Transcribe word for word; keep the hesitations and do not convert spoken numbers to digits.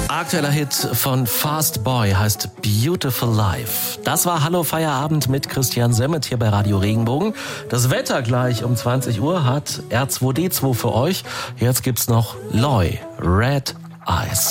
Aktueller Hit von Fast Boy heißt Beautiful Life. Das war Hallo Feierabend mit Christian Semmet hier bei Radio Regenbogen. Das Wetter gleich um zwanzig Uhr hat R zwei D zwei für euch. Jetzt gibt's noch Loy, Red Eyes.